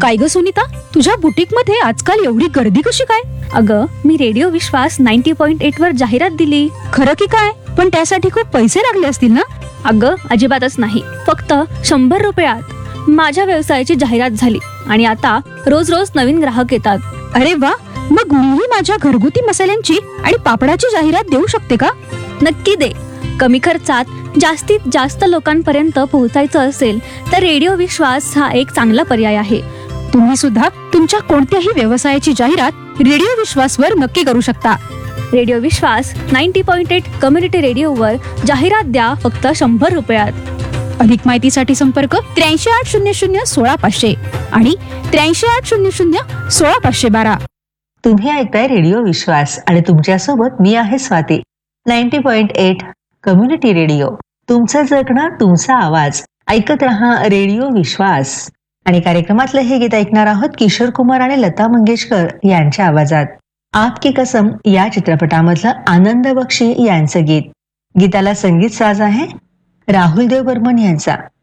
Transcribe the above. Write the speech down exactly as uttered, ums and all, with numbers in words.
काय ग सुनीता, तुझ्या बुटीक मध्ये आजकाल एवढी गर्दी कशी काय? अगं, मी रेडिओ विश्वास नाईन्टी पॉइंट एट वर जाहिरात दिली. खरं की काय? पण त्यासाठी खूप पैसे लागले असतील ना? अगं, अजिबातच नाही. फक्त शंभर रुपयात माझ्या व्यवसायाची जाहिरात झाली आणि आता रोज रोज नवीन ग्राहक येतात. अरे वा, मग मीही माझ्या घरगुती मसाल्यांची आणि पापडाची जाहिरात देऊ शकते का? नक्की दे. कमी खर्चात जास्तीत जास्त लोकांपर्यंत पोहोचायचं असेल तर रेडिओ विश्वास हा एक चांगला पर्याय आहे. तुम्ही सुद्धा तुमच्या कोणत्याही व्यवसायाची जाहिरात रेडिओ विश्वास वर नक्की करू शकता. रेडिओ विश्वास नाईन्टी पॉइंट एट कम्युनिटी रेडिओवर जाहिरात द्या फक्त शंभर रुपयात. अधिक माहितीसाठी संपर्क त्र्याऐंशी आठ शून्य शून्य सोळा पाचशे आणि त्र्याऐंशी आठ शून्य शून्य सोळा पाचशे बारा. तुम्ही ऐकताय रेडिओ विश्वास आणि तुमच्यासोबत मी आहे Swati. Ninety point eight community radio, तुमचं जगणं तुमचा आवाज. ऐकत रहा रेडिओ विश्वास. आणि कार्यक्रमातलं हे गीत ऐकणार आहोत किशोर कुमार आणि लता मंगेशकर यांच्या आवाजात. आपकी कसम या चित्रपटामधलं आनंद बक्षी यांचं गीत. गीताला संगीत साज आहे राहुल देव बर्मन यांचा.